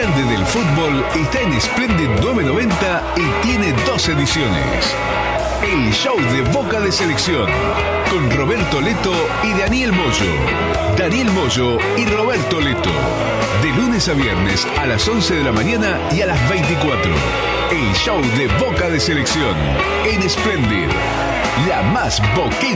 grande del fútbol está en Splendid 990 y tiene 2 ediciones. El show de Boca de Selección, con Roberto Leto y Daniel Moyo. Daniel Moyo y Roberto Leto. De lunes a viernes a las 11 de la mañana y a las 24. El show de Boca de Selección, en Splendid, la más boquera